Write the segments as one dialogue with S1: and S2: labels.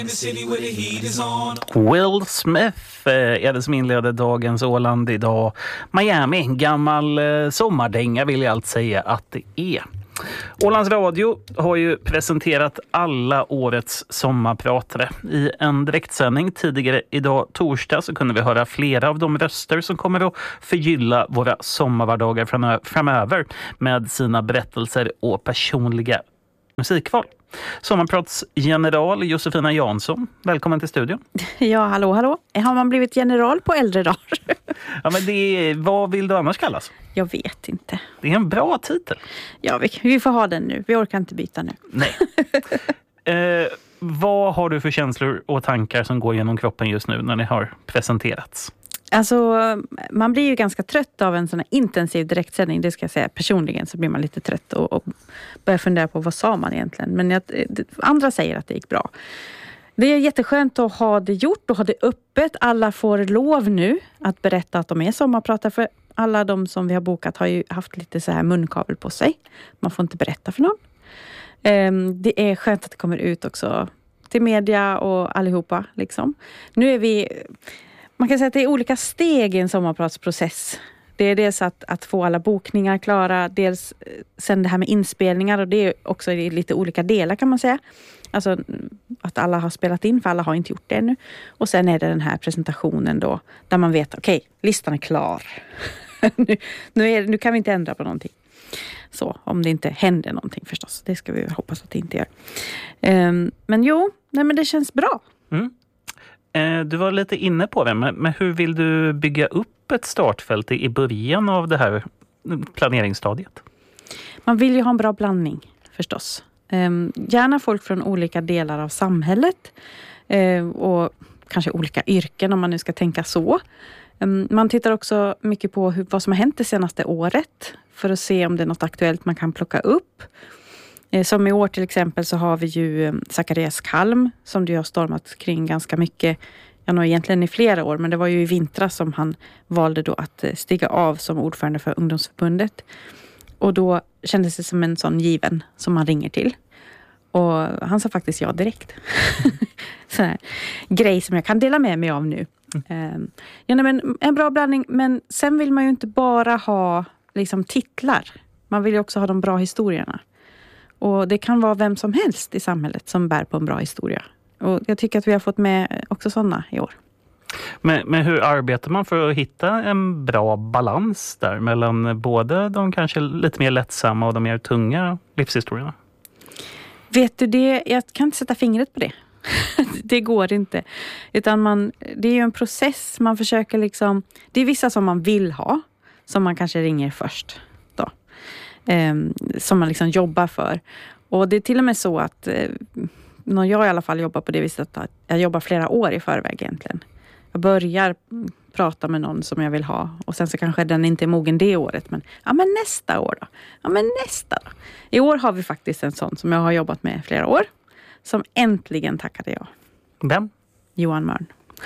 S1: Will Smith är det som inleder dagens Åland idag. Miami, gammal sommardänga vill jag allt säga att det är. Ålands Radio har ju presenterat alla årets sommarpratare. I en direktsändning tidigare idag torsdag så kunde vi höra flera av de röster som kommer att förgylla våra sommarvardagar framöver med sina berättelser och personliga musikval. Sommarpratsgeneral Josefina Jansson, välkommen till studion.
S2: Ja, hallå. Har man blivit general på äldre dagar?
S1: Ja, men vad vill du annars kallas?
S2: Jag vet inte.
S1: Det är en bra titel.
S2: Ja, vi får ha den nu. Vi orkar inte byta nu.
S1: Nej. Vad har du för känslor och tankar som går genom kroppen just nu när ni har presenterats?
S2: Alltså, man blir ju ganska trött av en sån här intensiv direktsändning. Det ska jag säga. Personligen så blir man lite trött och börjar fundera på vad sa man egentligen. Men andra säger att det gick bra. Det är jätteskönt att ha det gjort och ha det öppet. Alla får lov nu att berätta att de är sommarpratare. För alla de som vi har bokat har ju haft lite så här munkabel på sig. Man får inte berätta för någon. Det är skönt att det kommer ut också till media och allihopa. Liksom. Nu är man kan säga att det är olika steg i en sommarpratsprocess. Det är dels att få alla bokningar klara. Dels sen det här med inspelningar. Och det är också i lite olika delar kan man säga. Alltså att alla har spelat in, för alla har inte gjort det ännu. Och sen är det den här presentationen då. Där man vet, okej, listan är klar. nu kan vi inte ändra på någonting. Så, om det inte händer någonting förstås. Det ska vi hoppas att det inte gör. Men det känns bra.
S1: Mm. Du var lite inne på det, men hur vill du bygga upp ett startfält i början av det här planeringsstadiet?
S2: Man vill ju ha en bra blandning förstås. Gärna folk från olika delar av samhället och kanske olika yrken om man nu ska tänka så. Man tittar också mycket på vad som har hänt det senaste året för att se om det är något aktuellt man kan plocka upp. Som i år till exempel så har vi ju Zacharias Kalm som du har stormat kring ganska mycket. Jag nog egentligen i flera år, men det var ju i vintras som han valde då att stiga av som ordförande för ungdomsförbundet. Och då kändes det som en sån given som man ringer till. Och han sa faktiskt ja direkt. Sån här grej som jag kan dela med mig av nu. Men en bra blandning, men sen vill man ju inte bara ha liksom titlar. Man vill ju också ha de bra historierna. Och det kan vara vem som helst i samhället som bär på en bra historia. Och jag tycker att vi har fått med också sådana i år.
S1: Men hur arbetar man för att hitta en bra balans där mellan både de kanske lite mer lättsamma och de mer tunga livshistorierna?
S2: Vet du det? Jag kan inte sätta fingret på det. Det går inte. Utan det är ju en process. Man försöker liksom... Det är vissa som man vill ha. Som man kanske ringer först då. Som man liksom jobbar för. Och det är till och med så att... när jag i alla fall jobbar på det viset att jag jobbar flera år i förväg egentligen. Jag börjar prata med någon som jag vill ha. Och sen så kanske den inte är mogen det året. Men nästa år då. Nästa då. I år har vi faktiskt en sån som jag har jobbat med flera år. Som äntligen tackade jag.
S1: Vem?
S2: Johan Mörn.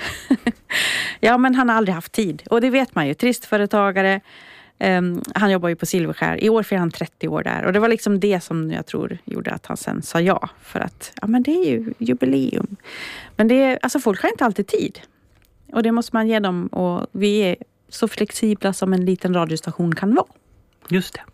S2: Ja, men han har aldrig haft tid. Och det vet man ju. Turistföretagare. Han jobbar ju på Silverskär. I år firar han 30 år där. Och det var liksom det som jag tror gjorde att han sen sa ja. För att, det är ju jubileum. Men folk har inte alltid tid. Och det måste man ge dem. Och vi är så flexibla som en liten radiostation kan vara.
S1: Just det.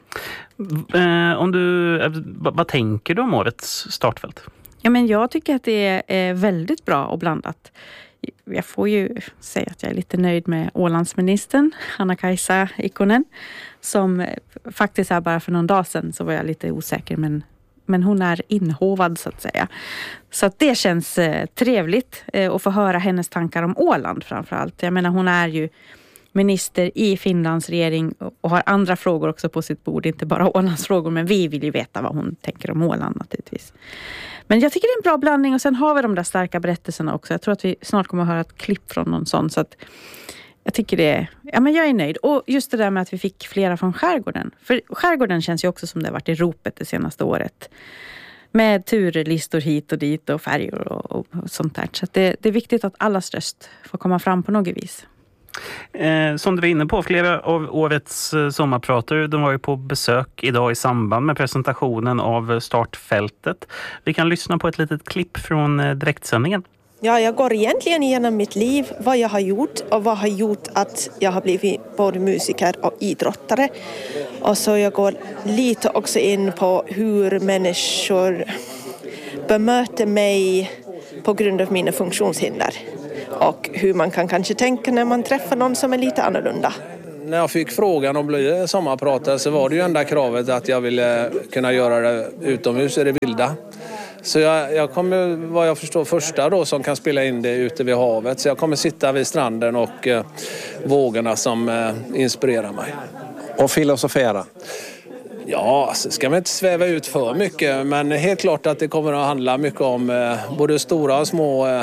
S1: Vad tänker du om årets startfält?
S2: Ja, men jag tycker att det är väldigt bra och blandat. Jag får ju säga att jag är lite nöjd med Ålandsministern, Anna-Kajsa Ikonen, som faktiskt är bara för någon dag sedan så var jag lite osäker, men hon är inhovad så att säga. Så att det känns trevligt att få höra hennes tankar om Åland framförallt. Jag menar, hon är ju minister i Finlands regering och har andra frågor också på sitt bord, inte bara Ålands frågor, men vi vill ju veta vad hon tänker om Åland naturligtvis. Men jag tycker det är en bra blandning och sen har vi de där starka berättelserna också. Jag tror att vi snart kommer att höra ett klipp från någon sån, så att jag tycker jag är nöjd. Och just det där med att vi fick flera från skärgården. För skärgården känns ju också som det har varit i ropet det senaste året. Med turlistor hit och dit och färger och sånt där. Så att det är viktigt att allas röst får komma fram på något vis.
S1: Som du var inne på, flera av årets sommarprater, de var ju på besök idag i samband med presentationen av startfältet. Vi kan lyssna på ett litet klipp från direktsändningen.
S3: Ja, jag går egentligen igenom mitt liv, vad jag har gjort och vad har gjort att jag har blivit både musiker och idrottare. Och så jag går lite också in på hur människor bemöter mig på grund av mina funktionshinder. Och hur man kan kanske tänka när man träffar någon som är lite annorlunda.
S4: När jag fick frågan om att bli sommarpratare så var det ju enda kravet att jag ville kunna göra det utomhus i det vilda. Så jag kommer, vad jag förstår, första då som kan spela in det ute vid havet. Så jag kommer sitta vid stranden och vågorna som inspirerar mig.
S5: Och filosofera?
S4: Ja, så ska man inte sväva ut för mycket. Men helt klart att det kommer att handla mycket om både stora och små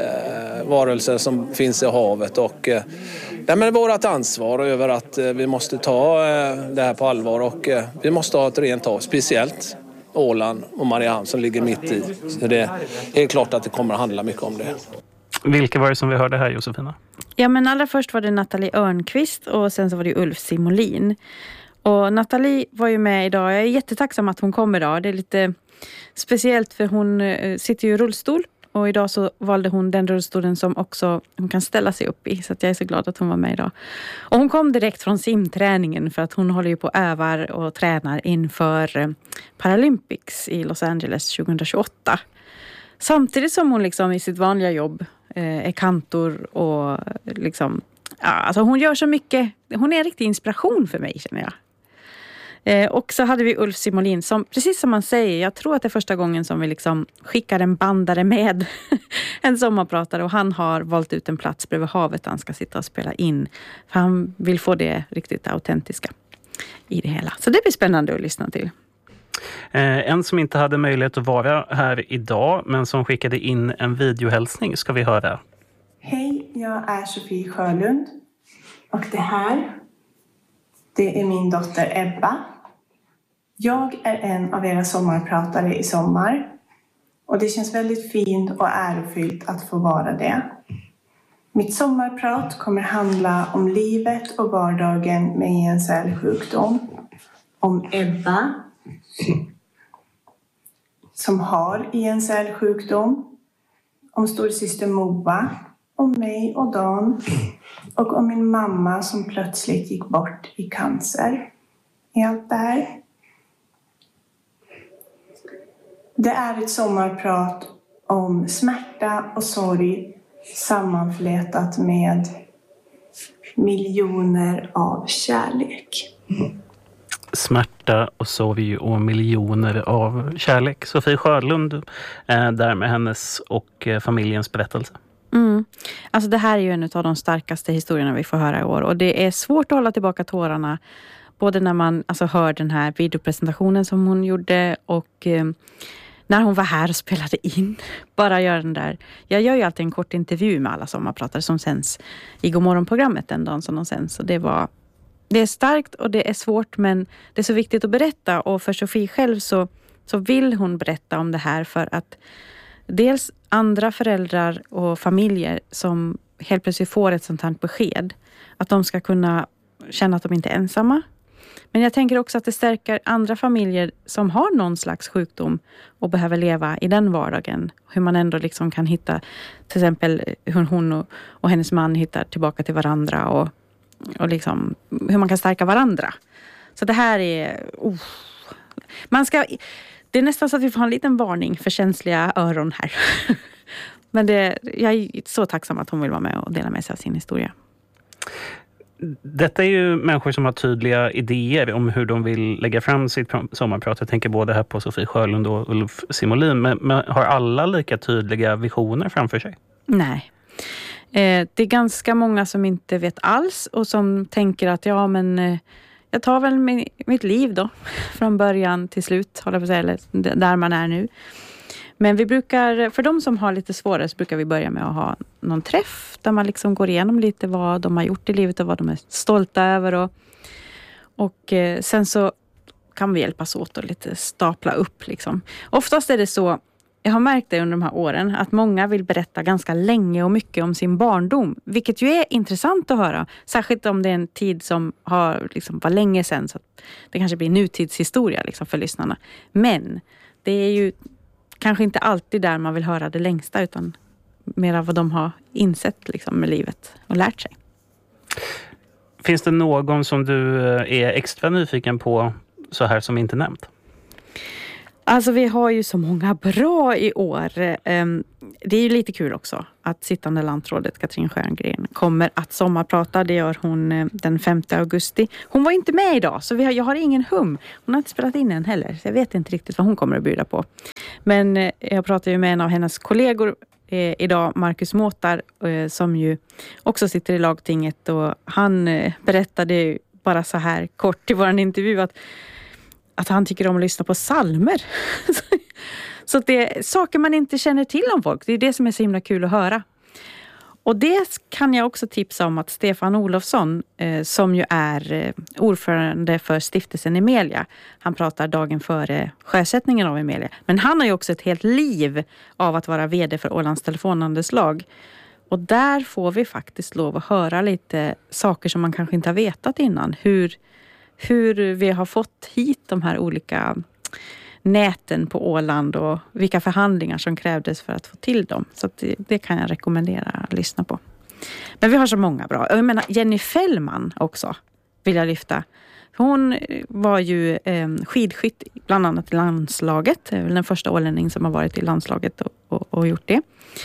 S4: varelser som finns i havet. Och men vårt ansvar över att vi måste ta det här på allvar. Och vi måste ha ett rent hav, speciellt Åland och Mariehamn som ligger mitt i. Så det är helt klart att det kommer att handla mycket om det.
S1: Vilka var det som vi hörde här, Josefina?
S2: Ja, men allra först var det Nathalie Örnqvist och sen så var det Ulf Simolin. Och Nathalie var ju med idag. Jag är jättetacksam att hon kom idag. Det är lite speciellt för hon sitter ju i rullstol. Och idag så valde hon den rullstolen som också hon kan ställa sig upp i. Så att jag är så glad att hon var med idag. Och hon kom direkt från simträningen för att hon håller ju på övar och tränar inför Paralympics i Los Angeles 2028. Samtidigt som hon liksom i sitt vanliga jobb är kantor och liksom, ja, alltså hon gör så mycket. Hon är en riktig inspiration för mig, känner jag. Och så hade vi Ulf Simolin som, precis som man säger, jag tror att det är första gången som vi liksom skickar en bandare med en sommarpratare, och han har valt ut en plats bredvid havet där han ska sitta och spela in. För han vill få det riktigt autentiska i det hela. Så det blir spännande att lyssna till.
S1: En som inte hade möjlighet att vara här idag men som skickade in en videohälsning ska vi höra.
S6: Hej, jag är Sofie Sjölund och det är min dotter Ebba. Jag är en av era sommarpratare i sommar och det känns väldigt fint och ärofyllt att få vara det. Mitt sommarprat kommer handla om livet och vardagen med en cellsjukdom. Om Ebba som har en cellsjukdom. Om storsyster Moa. Om mig och Dan. Och om min mamma som plötsligt gick bort i cancer. Är allt där? Det är ett sommarprat om smärta och sorg sammanflätat med miljoner av kärlek.
S1: Smärta och sorg och miljoner av kärlek. Sofie Sjölund där med hennes och familjens berättelse.
S2: Alltså det här är ju en av de starkaste historierna vi får höra i år. Och det är svårt att hålla tillbaka tårarna. Både när man hör den här videopresentationen som hon gjorde och när hon var här och spelade in. Bara gör den där. Jag gör ju alltid en kort intervju med alla sommarpratare som sänds i Godmorgon-programmet den dagen som de sänds. Så det är starkt och det är svårt, men det är så viktigt att berätta. Och för Sofie själv så vill hon berätta om det här för att dels andra föräldrar och familjer som helt plötsligt får ett sånt här besked, att de ska kunna känna att de inte är ensamma. Men jag tänker också att det stärker andra familjer som har någon slags sjukdom och behöver leva i den vardagen. Hur man ändå liksom kan hitta, till exempel hur hon och hennes man hittar tillbaka till varandra och liksom hur man kan stärka varandra. Så det här är... Det är nästan så att vi får ha en liten varning för känsliga öron här. Men jag är så tacksam att hon vill vara med och dela med sig av sin historia.
S1: Detta är ju människor som har tydliga idéer om hur de vill lägga fram sitt sommarprat. Jag tänker både här på Sofie Sjölund och Ulf Simolin. Men har alla lika tydliga visioner framför sig?
S2: Nej. Det är ganska många som inte vet alls och som tänker att jag tar väl mitt liv då. Från början till slut, håller jag på att säga, eller där man är nu. Men vi brukar, för de som har lite svårare, så brukar vi börja med att ha någon träff där man liksom går igenom lite vad de har gjort i livet och vad de är stolta över. Och sen så kan vi hjälpas åt och lite stapla upp liksom. Oftast är det så, Jag har märkt det under de här åren att många vill berätta ganska länge och mycket om sin barndom. Vilket ju är intressant att höra. Särskilt om det är en tid som var länge sedan, så att det kanske blir nutidshistoria liksom, för lyssnarna. Men det är ju kanske inte alltid där man vill höra det längsta, utan mer av vad de har insett liksom, med livet och lärt sig.
S1: Finns det någon som du är extra nyfiken på så här som inte nämnt?
S2: Alltså vi har ju så många bra i år. Det är ju lite kul också att sittande lantrådet Katrin Stjärngren kommer att sommarprata. Det gör hon den 5 augusti. Hon var inte med idag, så jag har ingen hum. Hon har inte spelat in än heller, så jag vet inte riktigt vad hon kommer att bjuda på. Men jag pratar ju med en av hennes kollegor idag, Marcus Måtar, som ju också sitter i lagtinget. Och han berättade ju bara så här kort i vår intervju att han tycker om att lyssna på psalmer. Så det är saker man inte känner till om folk. Det är det som är så himla kul att höra. Och det kan jag också tipsa om att Stefan Olofsson, som ju är ordförande för stiftelsen Emelia. Han pratar dagen före sjösättningen av Emelia. Men han har ju också ett helt liv av att vara vd för Ålands telefonhandelslag. Och där får vi faktiskt lov att höra lite saker som man kanske inte har vetat innan. Hur vi har fått hit de här olika näten på Åland och vilka förhandlingar som krävdes för att få till dem. Så det kan jag rekommendera att lyssna på. Men vi har så många bra. Jag menar, Jenny Fällman också vill jag lyfta. Hon var ju skidskytt bland annat i landslaget. Det är väl den första ålänning som har varit i landslaget och gjort det.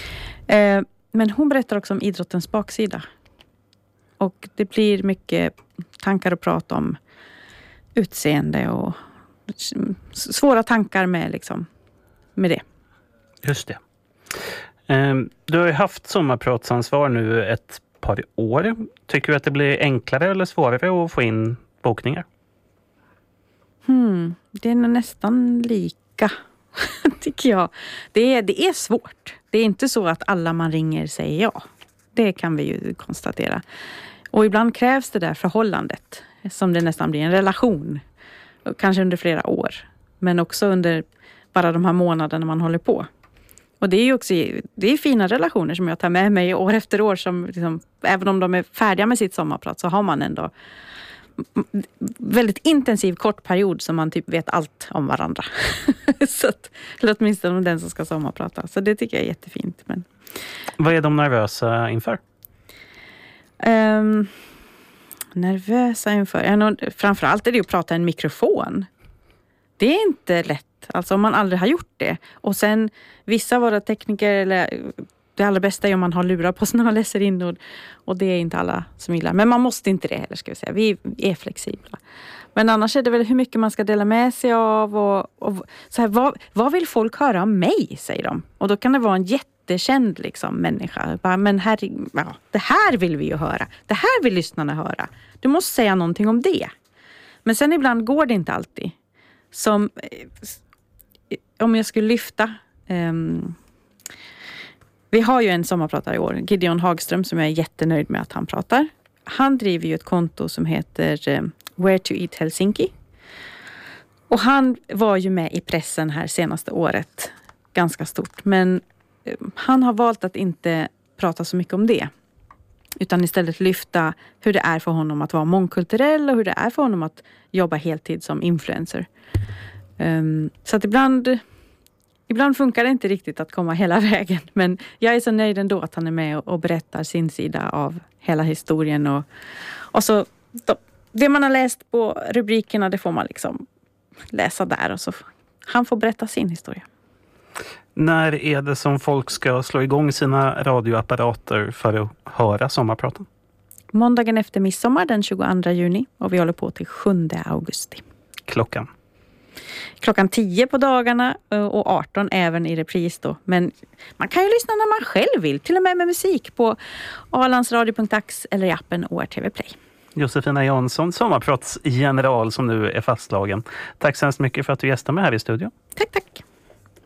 S2: Men hon berättar också om idrottens baksida. Och det blir mycket tankar att prata om utseende och svåra tankar med det.
S1: Just det. Du har ju haft sommarpratsansvar nu ett par år. Tycker du att det blir enklare eller svårare att få in bokningar?
S2: Det är nog nästan lika, tycker jag. Det är svårt. Det är inte så att alla man ringer säger ja. Det kan vi ju konstatera. Och ibland krävs det där förhållandet, som det nästan blir en relation. Kanske under flera år. Men också under bara de här månaderna man håller på. Och det är ju också fina relationer som jag tar med mig år efter år. Som liksom, även om de är färdiga med sitt sommarprat så har man ändå väldigt intensiv kort period som man typ vet allt om varandra. Så att, eller åtminstone om den som ska sommarprata. Så det tycker jag är jättefint. Men...
S1: Vad är de nervösa inför?
S2: Nervösa inför? Framförallt är det att prata i en mikrofon. Det är inte lätt. Alltså om man aldrig har gjort det. Och sen vissa våra tekniker, eller det allra bästa är om man har lurar på sig när man läser in. Och det är inte alla som gillar. Men man måste inte det heller, ska vi säga. Vi är flexibla. Men annars är det väl hur mycket man ska dela med sig av. Och så här, vad vill folk höra om mig, säger de. Och då kan det vara en jättekänd människa. Men det här vill vi ju höra. Det här vill lyssnarna höra. Du måste säga någonting om det. Men sen ibland går det inte alltid. Som om jag skulle lyfta... vi har ju en sommarpratare i år, Gideon Hagström, som jag är jättenöjd med att han pratar. Han driver ju ett konto som heter Where to Eat Helsinki. Och han var ju med i pressen här senaste året. Ganska stort. Men han har valt att inte prata så mycket om det. Utan istället lyfta hur det är för honom att vara mångkulturell och hur det är för honom att jobba heltid som influencer. Så att ibland funkar det inte riktigt att komma hela vägen. Men jag är så nöjd ändå att han är med och berättar sin sida av hela historien. Och så det man har läst på rubrikerna, det får man läsa där. Och så han får berätta sin historia.
S1: När är det som folk ska slå igång sina radioapparater för att höra sommarpraten?
S2: Måndagen efter midsommar den 22 juni och vi håller på till 7 augusti.
S1: Klockan
S2: 10 på dagarna och 18 även i repris då. Men man kan ju lyssna när man själv vill, till och med musik på alandsradio.ax eller i appen ORTV Play.
S1: Josefina Jansson, sommarpratsgeneral som nu är fastslagen. Tack så hemskt mycket för att du gästade mig här i studion.
S2: Tack.